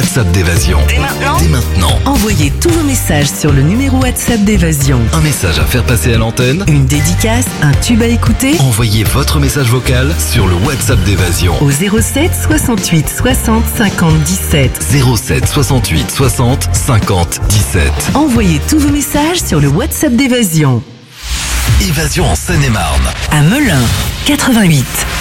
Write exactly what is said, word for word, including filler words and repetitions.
WhatsApp d'Évasion. Dès maintenant Dès maintenant. Envoyez tous vos messages sur le numéro WhatsApp d'Évasion. Un message à faire passer à l'antenne. Une dédicace, un tube à écouter. Envoyez votre message vocal sur le WhatsApp d'Évasion. Au zéro sept soixante-huit soixante cinquante dix-sept. zéro sept soixante-huit soixante cinquante dix-sept. Envoyez tous vos messages sur le WhatsApp d'Évasion. Évasion en Seine-et-Marne. À Melun, quatre-vingt-huit.